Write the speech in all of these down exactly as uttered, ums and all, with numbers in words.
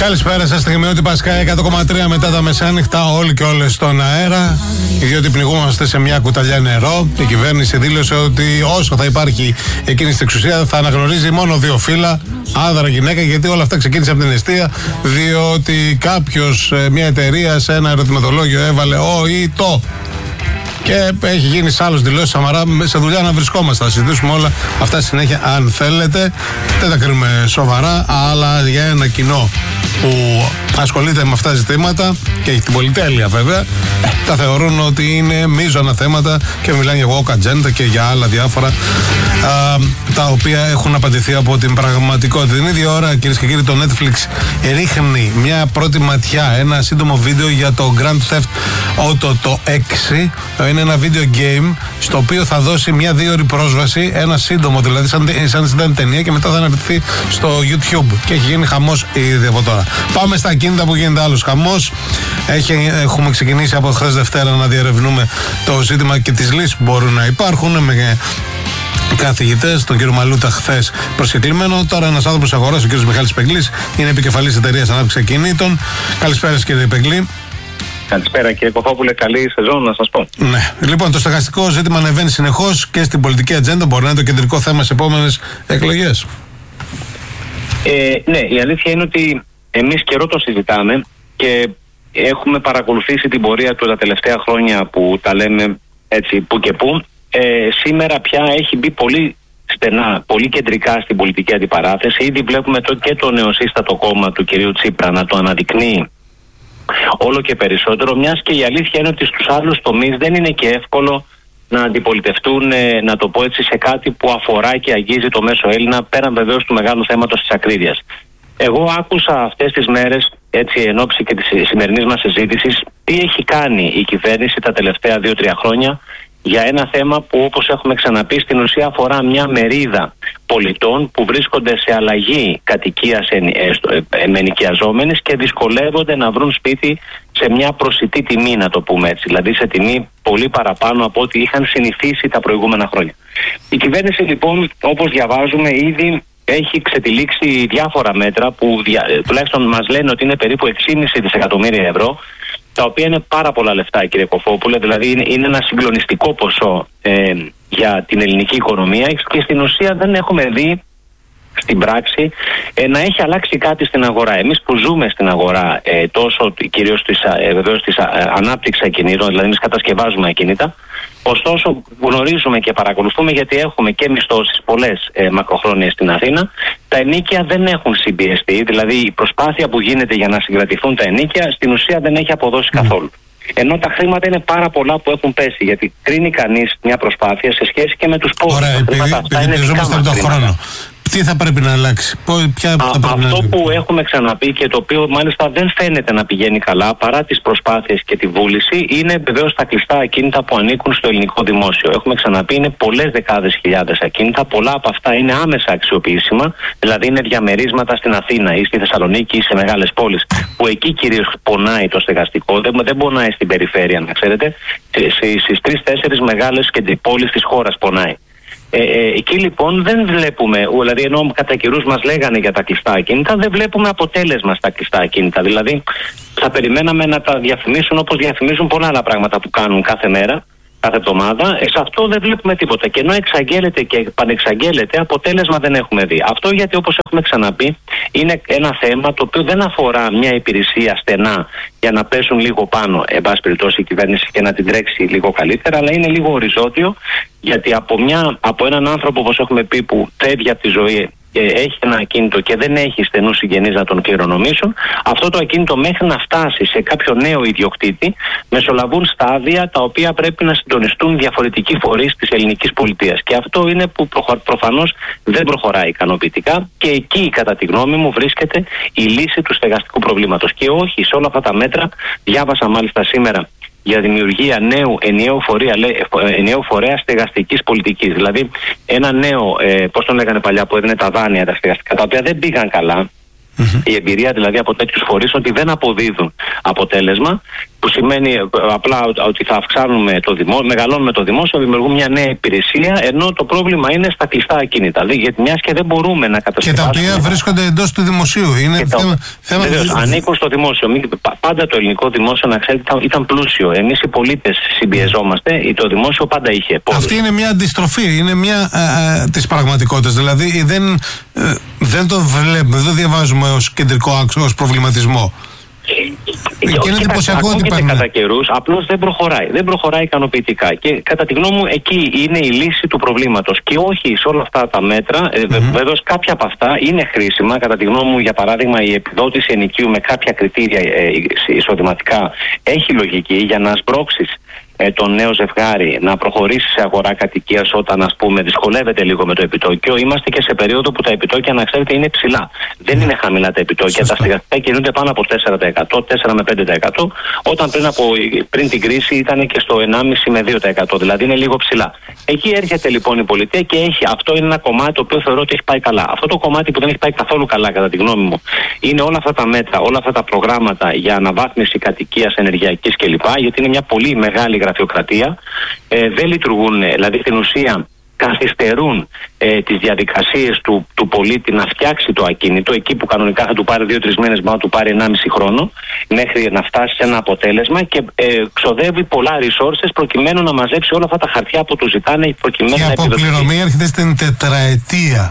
Καλησπέρα σας, Στιγμιώτη Πασκά εκατό κόμμα τρία μετά τα μεσάνυχτα, όλοι και όλες στον αέρα. Διότι πνιγούμαστε σε μια κουταλιά νερό. Η κυβέρνηση δήλωσε ότι όσο θα υπάρχει εκείνη στην εξουσία θα αναγνωρίζει μόνο δύο φύλλα, άνδρα γυναίκα, γιατί όλα αυτά ξεκίνησε από την εστία. Διότι κάποιος, μια εταιρεία, σε ένα ερωτηματολόγιο έβαλε ο ή το. Και έχει γίνει σε άλλους δηλώσεις Σαμαρά, σε δουλειά να βρισκόμαστε. Θα συζητήσουμε όλα αυτά συνέχεια, αν θέλετε. Δεν τα κρίνουμε σοβαρά, αλλά για ένα κοινό που ασχολείται με αυτά τα ζητήματα και έχει την πολυτέλεια βέβαια, τα θεωρούν ότι είναι μείζωνα θέματα και μιλάνε για woke agenda και για άλλα διάφορα, α, τα οποία έχουν απαντηθεί από την πραγματικότητα. Την ίδια ώρα, κυρίες και κύριοι, το Netflix ρίχνει μια πρώτη ματιά, ένα σύντομο βίντεο για το Grand Theft Auto το έξι. Είναι ένα video game στο οποίο θα δώσει μια δύο ώρη πρόσβαση, ένα σύντομο δηλαδή, σαν, σαν ήταν ταινία, και μετά θα αναπτυχθεί στο YouTube. Και έχει γίνει χαμός ήδη από τώρα. Πάμε στα ακίνητα που γίνεται άλλος χαμός. Έχει, έχουμε ξεκινήσει από χθες Δευτέρα να διερευνούμε το ζήτημα και τις λύσεις που μπορούν να υπάρχουν με καθηγητές, τον κύριο Μαλούτα χθες προσκεκλημένο. Τώρα ένας άνθρωπος αγοράς, ο κύριος Μιχάλης Πεγκλής, είναι επικεφαλής εταιρείας ανάπτυξης ακινήτων. Καλησπέρα κύριε Πεγκλή. Καλησπέρα κύριε Κοφόπουλε, καλή σεζόν να σας πω. Ναι. Λοιπόν, το στεγαστικό ζήτημα ανεβαίνει συνεχώς και στην πολιτική ατζέντα. Μπορεί να είναι το κεντρικό θέμα στις επόμενες εκλογές. Ε, ναι, η αλήθεια είναι ότι εμείς καιρό το συζητάμε και έχουμε παρακολουθήσει την πορεία του τα τελευταία χρόνια που τα λέμε έτσι που και που. Ε, σήμερα πια έχει μπει πολύ στενά, πολύ κεντρικά στην πολιτική αντιπαράθεση. Ήδη βλέπουμε το, και το νεοσύστατο κόμμα του κυρίου Τσίπρα να το αναδεικνύει όλο και περισσότερο, μιας και η αλήθεια είναι ότι στους άλλους τομείς δεν είναι και εύκολο να αντιπολιτευτούν, να το πω έτσι, σε κάτι που αφορά και αγγίζει το μέσο Έλληνα, πέραν βεβαίως του μεγάλου θέματος της ακρίβειας. Εγώ άκουσα αυτές τις μέρες, έτσι εν ώψη και της σημερινής μας συζήτησης, τι έχει κάνει η κυβέρνηση τα τελευταία δύο τρία χρόνια για ένα θέμα που, όπως έχουμε ξαναπεί, στην ουσία αφορά μια μερίδα πολιτών που βρίσκονται σε αλλαγή κατοικίας με ενοικιαζόμενες και δυσκολεύονται να βρουν σπίτι σε μια προσιτή τιμή, να το πούμε έτσι, δηλαδή σε τιμή πολύ παραπάνω από ό,τι είχαν συνηθίσει τα προηγούμενα χρόνια. Η κυβέρνηση λοιπόν, όπως διαβάζουμε, ήδη έχει ξετυλίξει διάφορα μέτρα που δια, τουλάχιστον μας λένε ότι είναι περίπου έξι κόμμα πέντε δισεκατομμύρια ευρώ, τα οποία είναι πάρα πολλά λεφτά, κύριε Κοφόπουλε, δηλαδή είναι, είναι ένα συγκλονιστικό ποσό ε, για την ελληνική οικονομία, και στην ουσία δεν έχουμε δει στην πράξη ε, να έχει αλλάξει κάτι στην αγορά. Εμείς που ζούμε στην αγορά, ε, τόσο κυρίως της, ε, βεβαίως της ε, ανάπτυξης ακινήτων, δηλαδή εμείς κατασκευάζουμε ακίνητα, ωστόσο γνωρίζουμε και παρακολουθούμε, γιατί έχουμε και μισθώσεις πολλές ε, μακροχρόνιες στην Αθήνα, τα ενοίκια δεν έχουν συμπιεστεί, δηλαδή η προσπάθεια που γίνεται για να συγκρατηθούν τα ενοίκια στην ουσία δεν έχει αποδώσει mm. καθόλου. Ενώ τα χρήματα είναι πάρα πολλά που έχουν πέσει, γιατί κρίνει κανείς μια προσπάθεια σε σχέση και με τους πόρους. Ωραία, επειδή, επειδή ζούμε τον χρόνο. Τι θα πρέπει να αλλάξει, ποια Α, θα πρέπει αυτό να... που έχουμε ξαναπεί και το οποίο μάλιστα δεν φαίνεται να πηγαίνει καλά παρά τις προσπάθειες και τη βούληση, είναι βεβαίως τα κλειστά ακίνητα που ανήκουν στο ελληνικό δημόσιο. Έχουμε ξαναπεί, είναι πολλές δεκάδες χιλιάδες ακίνητα, πολλά από αυτά είναι άμεσα αξιοποιήσιμα, δηλαδή είναι διαμερίσματα στην Αθήνα ή στη Θεσσαλονίκη ή σε μεγάλες πόλεις, που εκεί κυρίως πονάει το στεγαστικό, δεν, δεν πονάει στην περιφέρεια, να ξέρετε, στις τρεις-τέσσερις μεγάλες πόλεις της χώρας πονάει. Ε, ε, εκεί λοιπόν δεν βλέπουμε, δηλαδή ενώ κατά καιρούς μας λέγανε για τα κλειστά ακίνητα, δεν βλέπουμε αποτέλεσμα στα κλειστά ακίνητα. Δηλαδή θα περιμέναμε να τα διαφημίσουν όπως διαφημίζουν πολλά άλλα πράγματα που κάνουν κάθε μέρα, κάθε εβδομάδα. Ε, σε αυτό δεν βλέπουμε τίποτα. Και ενώ εξαγγέλλεται και πανεξαγγέλλεται, αποτέλεσμα δεν έχουμε δει. Αυτό γιατί, όπως έχουμε ξαναπεί, είναι ένα θέμα το οποίο δεν αφορά μια υπηρεσία στενά για να πέσουν λίγο πάνω, εν πάση περιπτώσει, η κυβέρνηση και να την τρέξει λίγο καλύτερα, αλλά είναι λίγο οριζόντιο, γιατί από, μια, από έναν άνθρωπο, όπως έχουμε πει, που φεύγει από τη ζωή, έχει ένα ακίνητο και δεν έχει στενούς συγγενείς να τον κληρονομήσουν, αυτό το ακίνητο μέχρι να φτάσει σε κάποιο νέο ιδιοκτήτη μεσολαβούν στάδια τα οποία πρέπει να συντονιστούν διαφορετικοί φορείς της ελληνικής πολιτείας. Και αυτό είναι που προφανώς δεν προχωράει ικανοποιητικά, και εκεί κατά τη γνώμη μου βρίσκεται η λύση του στεγαστικού προβλήματος. Και όχι σε όλα αυτά τα μέτρα, διάβασα μάλιστα σήμερα για δημιουργία νέου ενιαίου φορέα, ενιαίου φορέα στεγαστικής πολιτικής. Δηλαδή ένα νέο, ε, πώς τον λέγανε παλιά, που έδινε τα δάνεια τα στεγαστικά, τα οποία δεν πήγαν καλά, Mm-hmm. Η εμπειρία δηλαδή από τέτοιους φορείς ότι δεν αποδίδουν αποτέλεσμα, που σημαίνει απλά ότι θα αυξάνουμε το δημόσιο, μεγαλώνουμε το δημόσιο, δημιουργούμε μια νέα υπηρεσία, ενώ το πρόβλημα είναι στα κλειστά ακίνητα. Δηλαδή, γιατί μιας και δεν μπορούμε να κατασκευάσουμε. Και τα οποία βρίσκονται εντός του δημοσίου. Είναι το... θέμα, θέμα... Βεβαίως, ανήκουν στο δημόσιο. Πάντα το ελληνικό δημόσιο, να ξέρετε, ήταν, ήταν πλούσιο. Εμείς οι πολίτες συμπιεζόμαστε, το δημόσιο πάντα είχε πόρους. Αυτή είναι μια αντιστροφή, είναι μια της πραγματικότητας. Δηλαδή, δεν, ε, δεν το βλέπουμε, δεν το διαβάζουμε ως κεντρικό άξονα, ως προβληματισμό. Και είναι εντυπωσιακό ότι υπάρχει. Κατά καιρούς, απλώς δεν προχωράει. Δεν προχωράει ικανοποιητικά. Και κατά τη γνώμη μου, εκεί είναι η λύση του προβλήματος. Και όχι σε όλα αυτά τα μέτρα. Mm-hmm. Βέβαια, κάποια από αυτά είναι χρήσιμα. Κατά τη γνώμη μου, για παράδειγμα, η επιδότηση ενοικίου με κάποια κριτήρια ε, εισοδηματικά έχει λογική για να σμπρώξεις ε, το νέο ζευγάρι να προχωρήσει σε αγορά κατοικίας όταν, ας πούμε, δυσκολεύεται λίγο με το επιτόκιο. Είμαστε και σε περίοδο που τα επιτόκια, να ξέρετε, είναι ψηλά. Δεν είναι χαμηλά τα επιτόκια. Σωστά. Τα στεγαστικά κινούνται πάνω από τέσσερα τοις εκατό, τέσσερα με πέντε τοις εκατό, όταν πριν, από, πριν την κρίση ήταν και στο ενάμιση με δύο τοις εκατό. Δηλαδή είναι λίγο ψηλά. Εκεί έρχεται λοιπόν η πολιτεία και έχει, αυτό είναι ένα κομμάτι το οποίο θεωρώ ότι έχει πάει καλά. Αυτό το κομμάτι που δεν έχει πάει καθόλου καλά, κατά τη γνώμη μου, είναι όλα αυτά τα μέτρα, όλα αυτά τα προγράμματα για αναβάθμιση κατοικίας, ενεργειακής κλπ. Γιατί είναι μια πολύ μεγάλη γραφειοκρατία. Ε, δεν λειτουργούν, δηλαδή στην ουσία καθυστερούν ε, τις διαδικασίες του, του πολίτη να φτιάξει το ακίνητο, εκεί που κανονικά θα του πάρει δύο τρεις μήνες, μπορεί να του πάρει ενάμιση χρόνο, μέχρι να φτάσει σε ένα αποτέλεσμα, και ε, ξοδεύει πολλά resources προκειμένου να μαζέψει όλα αυτά τα χαρτιά που του ζητάνε, προκειμένου και να επιδοτηθεί. Η αποπληρωμή έρχεται στην τετραετία.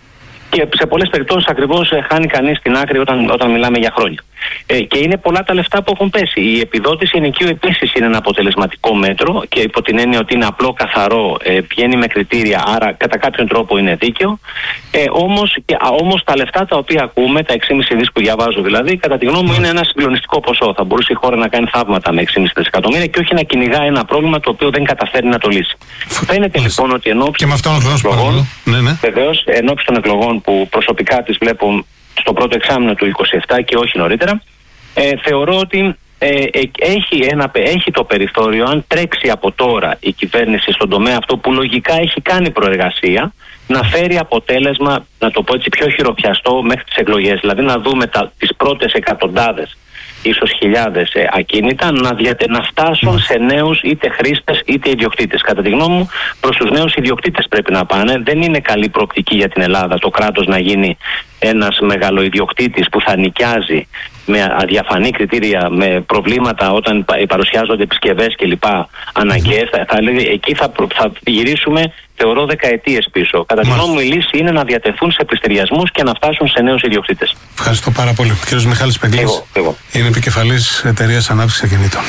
Και σε πολλές περιπτώσεις ακριβώς ε, χάνει κανείς την άκρη όταν, όταν μιλάμε για χρόνια. Ε, και είναι πολλά τα λεφτά που έχουν πέσει. Η επιδότηση ενοικίου επίσης είναι ένα αποτελεσματικό μέτρο, και υπό την έννοια ότι είναι απλό, καθαρό, ε, πηγαίνει με κριτήρια, άρα κατά κάποιον τρόπο είναι δίκαιο. Ε, όμως, και, α, όμως τα λεφτά τα οποία ακούμε, τα έξι κόμμα πέντε δις που διαβάζω δηλαδή, κατά τη γνώμη μου είναι ένα συγκλονιστικό ποσό. Θα μπορούσε η χώρα να κάνει θαύματα με έξι κόμμα πέντε δισεκατομμύρια και όχι να κυνηγά ένα πρόβλημα το οποίο δεν καταφέρει να το λύσει. Φαίνεται λοιπόν ότι εν ώψη των εκλογών, ναι, ναι. βεβαίως, εν ώψη των εκλογών που προσωπικά τις βλέπω στο πρώτο εξάμηνο του είκοσι επτά και όχι νωρίτερα, ε, θεωρώ ότι ε, ε, έχει, ένα, έχει το περιθώριο, αν τρέξει από τώρα η κυβέρνηση στον τομέα αυτό που λογικά έχει κάνει προεργασία, να φέρει αποτέλεσμα, να το πω έτσι, πιο χειροπιαστό μέχρι τις εκλογές. Δηλαδή να δούμε τα, τις πρώτες εκατοντάδες, ίσως χιλιάδες ε, ακίνητα να, διατε, να φτάσουν σε νέους είτε χρήστες είτε ιδιοκτήτες. Κατά τη γνώμη μου, προς τους νέους ιδιοκτήτες πρέπει να πάνε. Δεν είναι καλή προοπτική για την Ελλάδα το κράτος να γίνει ένας μεγαλοϊδιοκτήτης που θα νοικιάζει με αδιαφανή κριτήρια, με προβλήματα όταν παρουσιάζονται επισκευές κλπ. Αναγκαίες. Θα, θα, εκεί θα, θα γυρίσουμε, θεωρώ, δεκαετίες πίσω. Κατά τη γνώμη μου, η λύση είναι να διατεθούν σε πληστηριασμούς και να φτάσουν σε νέους ιδιοκτήτες. Ευχαριστώ πάρα πολύ. Ο κύριος Μιχάλης Πεγκλής είναι επικεφαλής εταιρείας ανάπτυξης ακινήτων.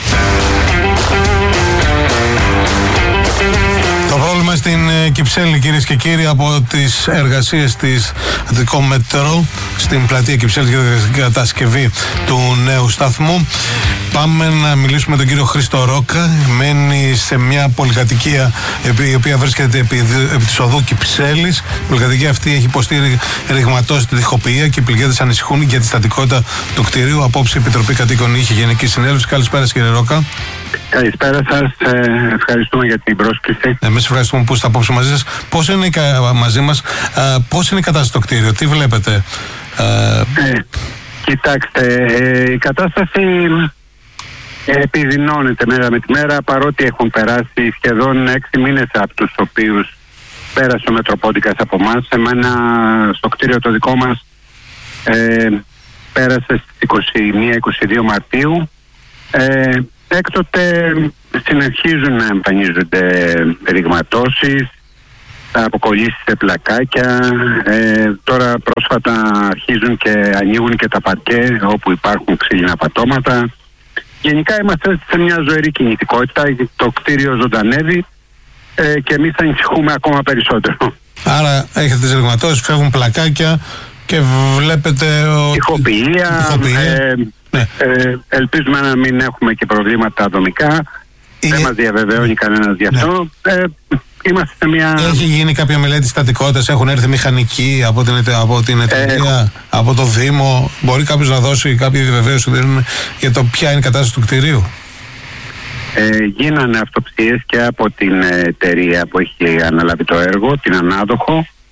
Το πρόβλημα στην Κυψέλη, κυρίες και κύριοι, από τις εργασίες της Αττικό Μετρό στην πλατεία Κυψέλη για την κατασκευή του νέου σταθμού. Πάμε να μιλήσουμε με τον κύριο Χρήστο Ρόκα. Μένει σε μια πολυκατοικία η οποία βρίσκεται επί, επί της οδού Κυψέλης. Η πολυκατοικία αυτή έχει υποστεί ρηγματώσει τη διχοποιία και οι πληγέντες ανησυχούν για τη στατικότητα του κτηρίου. Απόψε η Επιτροπή Κατοίκων είχε Γενική Συνέλευση. Καλησπέρα, κύριε Ρόκα. Καλησπέρα σας, ε, ευχαριστούμε για την πρόσκληση. Εμείς ευχαριστούμε που είστε απόψε μαζί σας. Πώς είναι η, μαζί μας, ε, πώς είναι η κατάσταση στο κτίριο, τι βλέπετε? Ε... Ε, κοιτάξτε, ε, η κατάσταση επιδεινώνεται μέρα με τη μέρα, παρότι έχουν περάσει σχεδόν έξι μήνες από τους οποίους πέρασε ο Μετροπόντικας από εμάς. Εμένα στο κτίριο το δικό μας ε, πέρασε στις είκοσι μία είκοσι δύο Μαρτίου. Ε, Έκτοτε συνεχίζουν να εμφανίζονται ρηγματώσεις, αποκολλήσεις σε πλακάκια. Ε, τώρα πρόσφατα αρχίζουν και ανοίγουν και τα παρκέ όπου υπάρχουν ξύλινα πατώματα. Γενικά είμαστε σε μια ζωηρή κινητικότητα, το κτίριο ζωντανεύει ε, και εμείς ανησυχούμε ακόμα περισσότερο. Άρα έχετε τις ρηγματώσεις, φεύγουν πλακάκια και βλέπετε ότι... Τυχοποιία, ε, ναι. ε, ελπίζουμε να μην έχουμε και προβλήματα δομικά. Η... Δεν μας διαβεβαιώνει κανένας γι' αυτό. Ναι. Ε, είμαστε σε μια... Έχει γίνει κάποια μελέτη στατικότητας, έχουν έρθει μηχανικοί από την, από την εταιρεία, ε, από το Δήμο. Μπορεί κάποιος να δώσει κάποια διαβεβαίωση για το ποια είναι η κατάσταση του κτηρίου? Ε, γίνανε αυτοψίες και από την εταιρεία που έχει αναλάβει το έργο, την ανάδοχο.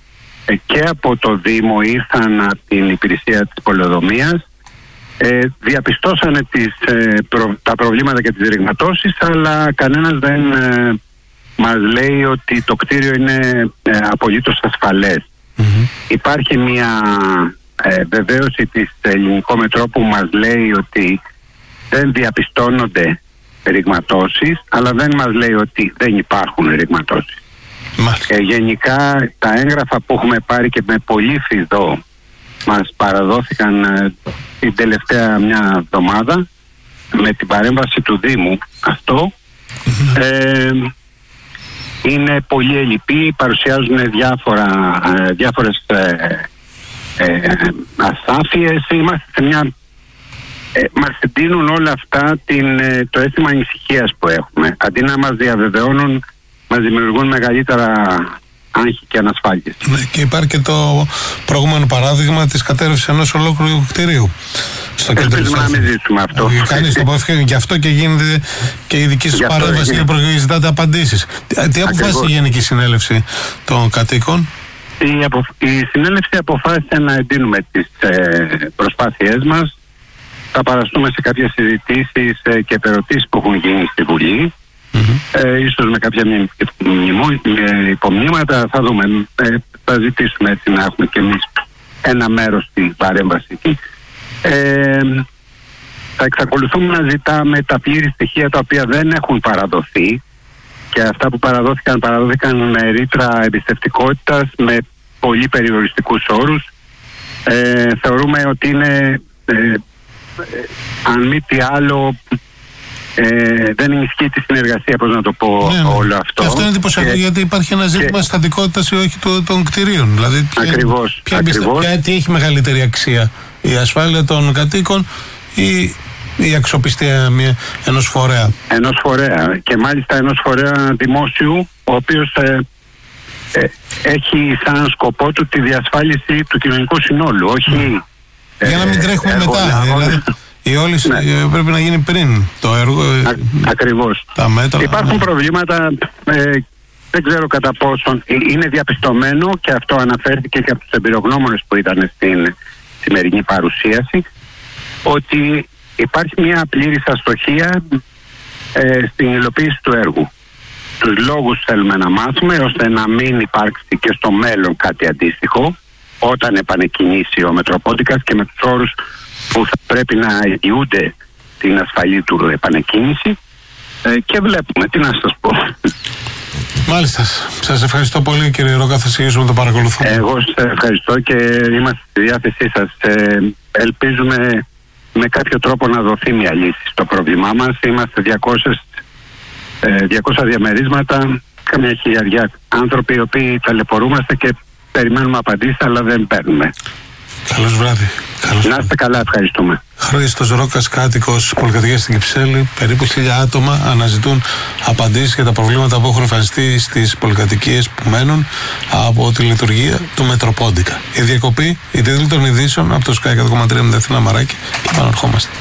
ε, και από το Δήμο ήρθαν από την υπηρεσία της πολεοδομίας, ε, διαπιστώσανε τις, ε, προ, τα προβλήματα και τις ρηγματώσεις, αλλά κανένας δεν ε, μας λέει ότι το κτίριο είναι ε, απολύτως ασφαλές. Mm-hmm. Υπάρχει μια ε, βεβαίωση της Ελληνικού Μετρό που μας λέει ότι δεν διαπιστώνονται ρηγματώσεις, αλλά δεν μας λέει ότι δεν υπάρχουν ρηγματώσεις. Ε, γενικά τα έγγραφα που έχουμε πάρει και με πολύ φιδό μας παραδόθηκαν ε, την τελευταία μια εβδομάδα με την παρέμβαση του Δήμου αυτό, mm-hmm. ε, είναι πολύ ελλειπή, παρουσιάζουν διάφορα, ε, διάφορες ε, ε, ασάφειες. Είμαστε σε μια ε, μας εντείνουν όλα αυτά την, ε, το αίσθημα ανησυχίας που έχουμε. Αντί να μας διαβεβαιώνουν, μας δημιουργούν μεγαλύτερα άγχη και ανασφάλειες. Ναι, και υπάρχει και το προηγούμενο παράδειγμα της κατέρευσης ενός ολόκληρου κτηρίου στο κέντρο της Αθήνας. Να μην ζήσουμε αυτό. Κανείς το αποφεύγει. Γι' αυτό και γίνεται και η δική σας παρέμβαση και ζητάτε απαντήσεις. Τι αποφάσισε η Γενική Συνέλευση των Κατοίκων? Η, απο... η Συνέλευση αποφάσισε να εντείνουμε τις ε, προσπάθειές μας. Θα παραστούμε σε κάποιες συζητήσεις ε, και ερωτήσεις που έχουν γίνει στη Βουλή. Mm-hmm. Ε, ίσως με κάποια υπομνήματα θα δούμε, ε, θα ζητήσουμε έτσι να έχουμε και εμείς ένα μέρος στην παρέμβαση εκεί. Ε, θα εξακολουθούμε να ζητάμε τα πλήρη στοιχεία τα οποία δεν έχουν παραδοθεί, και αυτά που παραδόθηκαν παραδόθηκαν με ρήτρα εμπιστευτικότητας, με πολύ περιοριστικούς όρους. Ε, θεωρούμε ότι είναι ε, ε, αν μη τι άλλο Ε, δεν ενισχύει τη συνεργασία, πώς να το πω, ναι, όλο αυτό. Και αυτό είναι εντυπωσιακό, γιατί υπάρχει ένα ζήτημα και... στατικότητας ή όχι των, των κτηρίων. Δηλαδή, ποια, ακριβώς, ποια, ακριβώς. Ποια, τι έχει μεγαλύτερη αξία, η ασφάλεια των κατοίκων ή η αξιοπιστία μια, ενός φορέα? Ενός φορέα, και μάλιστα ενός φορέα δημόσιου, ο οποίος ε, ε, έχει σαν σκοπό του τη διασφάλιση του κοινωνικού συνόλου, όχι... Mm. Για να μην τρέχουμε ε, μετά. Δηλαδή, η όλη ναι. πρέπει να γίνει πριν το έργο. Α, ακριβώς. Τα μέτρα, υπάρχουν ναι. προβλήματα, ε, δεν ξέρω κατά πόσον είναι διαπιστωμένο, και αυτό αναφέρθηκε και από τους εμπειρογνώμονες που ήταν στην σημερινή παρουσίαση, ότι υπάρχει μια πλήρης αστοχία ε, στην υλοποίηση του έργου. Τους λόγους θέλουμε να μάθουμε, ώστε να μην υπάρξει και στο μέλλον κάτι αντίστοιχο όταν επανεκκινήσει ο Μετροπόντικας, και με τους όρους που θα πρέπει να εγγυούνται την ασφαλή του επανεκκίνηση, ε, και βλέπουμε, τι να σας πω. Μάλιστα. Σας ευχαριστώ πολύ, κύριε Ρόκα, θα συνεχίσουμε να το παρακολουθούμε. Εγώ σας ευχαριστώ και είμαστε στη διάθεσή σας. Ε, ελπίζουμε με κάποιο τρόπο να δοθεί μια λύση στο πρόβλημά μας. Είμαστε διακόσια, ε, διακόσια διαμερίσματα, καμιά χιλιαριά άνθρωποι οι οποίοι ταλαιπωρούμαστε και περιμένουμε απαντήσεις, αλλά δεν παίρνουμε. Καλώς βράδυ. Καλώς να είστε καλά, ευχαριστούμε. Χρήστος Ρόκας, κάτοικος πολυκατοικίας στην Κυψέλη. Περίπου χίλια άτομα αναζητούν απαντήσεις για τα προβλήματα που έχουν εμφανιστεί στις πολυκατοικίες που μένουν από τη λειτουργία του Μετροπόντικα. Η διακοπή, η τίτλη των ειδήσεων από το Sky εκατό κόμμα τρία με την Αθήνα Μαράκη, και επαναρχόμαστε.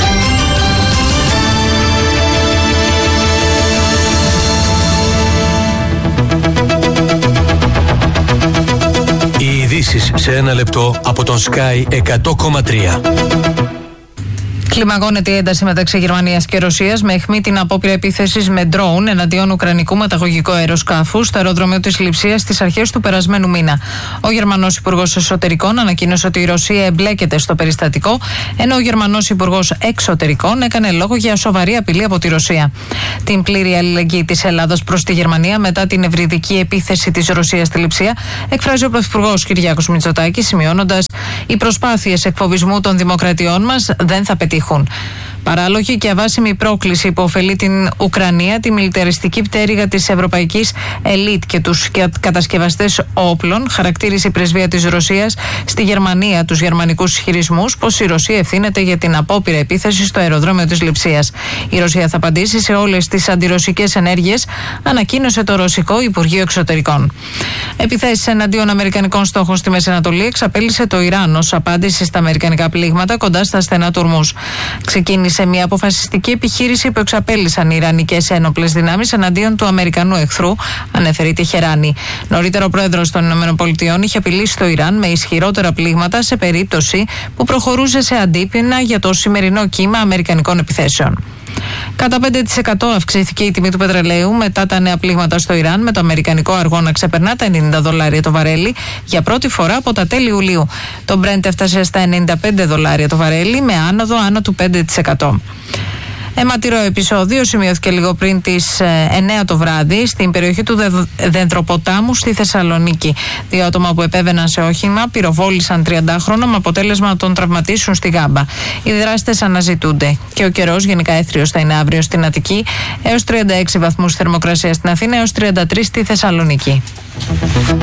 Ειδήσεις σε ένα λεπτό από τον Sky εκατό κόμμα τρία. Κλιμακώνεται η ένταση μεταξύ Γερμανίας και Ρωσίας με αιχμή την απόπειρα επίθεσης με ντρόουν εναντίον ουκρανικού μεταγωγικού αεροσκάφου στο αεροδρόμιο της Λειψίας στις αρχές του περασμένου μήνα. Ο Γερμανός Υπουργός Εσωτερικών ανακοίνωσε ότι η Ρωσία εμπλέκεται στο περιστατικό, ενώ ο Γερμανός Υπουργός Εξωτερικών έκανε λόγο για σοβαρή απειλή από τη Ρωσία. Την πλήρη αλληλεγγύη της Ελλάδας προς τη Γερμανία μετά την ευρυδική επίθεση της Ρωσίας στη Λειψία εκφράζει ο Πρωθυπουργός Κυριάκος Μητσοτάκης, σημειώνοντας: οι προσπάθειες εκφοβισμού των δημοκρατιών μας δεν θα πετύχουν. Παράλογη και αβάσιμη πρόκληση που ωφελεί την Ουκρανία, τη μιλιταριστική πτέρυγα της ευρωπαϊκής ελίτ και τους κατασκευαστές όπλων, χαρακτήρισε η πρεσβεία της Ρωσίας στη Γερμανία τους γερμανικούς ισχυρισμούς πως η Ρωσία ευθύνεται για την απόπειρα επίθεση στο αεροδρόμιο της Λειψίας. Η Ρωσία θα απαντήσει σε όλες τις αντιρωσικές ενέργειες, ανακοίνωσε το Ρωσικό Υπουργείο Εξωτερικών. Επιθέσεις εναντίον αμερικανικών στόχων στη Μέση Ανατολή εξαπέλυσε το Ιράν ως απάντηση στα αμερικανικά πλήγματα κοντά στα στενά του Ορμούς. Ξεκίνησε σε μια αποφασιστική επιχείρηση που εξαπέλυσαν οι Ιρανικές ένοπλες δυνάμεις εναντίον του Αμερικανού εχθρού, ανέφερε η Τεχεράνη. Νωρίτερα, ο πρόεδρος των ΗΠΑ είχε απειλήσει το Ιράν με ισχυρότερα πλήγματα σε περίπτωση που προχωρούσε σε αντίπεινα για το σημερινό κύμα αμερικανικών επιθέσεων. Κατά πέντε τοις εκατό αυξήθηκε η τιμή του πετρελαίου μετά τα νέα πλήγματα στο Ιράν, με το αμερικανικό αργό να ξεπερνά τα ενενήντα δολάρια το βαρέλι για πρώτη φορά από τα τέλη Ιουλίου. Το Brent έφτασε στα ενενήντα πέντε δολάρια το βαρέλι, με άνοδο άνω του πέντε τοις εκατό. Αιματηρό επεισόδιο σημειώθηκε λίγο πριν τις εννέα το βράδυ στην περιοχή του Δεντροποτάμου στη Θεσσαλονίκη. Δύο άτομα που επέβαιναν σε όχημα πυροβόλησαν τριαντάχρονο με αποτέλεσμα να τον τραυματίσουν στη Γάμπα. Οι δράστες αναζητούνται. Και ο καιρός γενικά έθριος θα είναι αύριο στην Αττική, έως τριάντα έξι βαθμούς θερμοκρασία στην Αθήνα, έως τριάντα τρεις στη Θεσσαλονίκη.